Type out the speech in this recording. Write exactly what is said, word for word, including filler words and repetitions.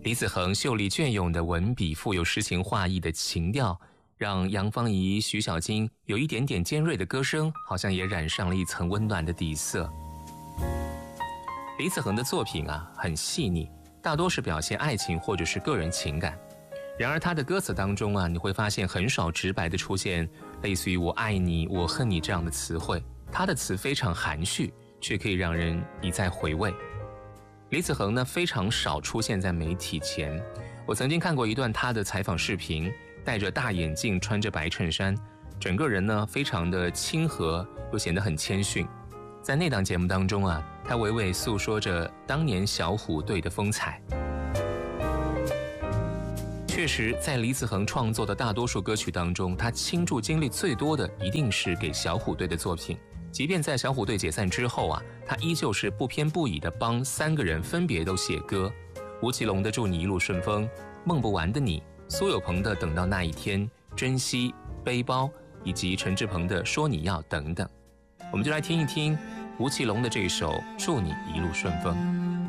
李子恒秀丽隽永的文笔，富有诗情画意的情调，让杨芳仪、徐小菁有一点点尖锐的歌声，好像也染上了一层温暖的底色。李子恒的作品啊，很细腻，大多是表现爱情或者是个人情感。然而他的歌词当中啊，你会发现很少直白的出现类似于我爱你、我恨你这样的词汇，他的词非常含蓄，却可以让人一再回味。李子恒呢，非常少出现在媒体前。我曾经看过一段他的采访视频，戴着大眼镜，穿着白衬衫，整个人呢非常的亲和，又显得很谦逊。在那档节目当中啊，他娓娓诉说着当年小虎队的风采。确实，在李子恒创作的大多数歌曲当中，他倾注精力最多的一定是给小虎队的作品。即便在小虎队解散之后啊，他依旧是不偏不倚地帮三个人分别都写歌：吴奇隆的《祝你一路顺风》，梦不完的你，苏有朋的《等到那一天》，珍惜、背包，以及陈志朋的《说你要》等等。我们就来听一听吴奇隆的这首《祝你一路顺风》。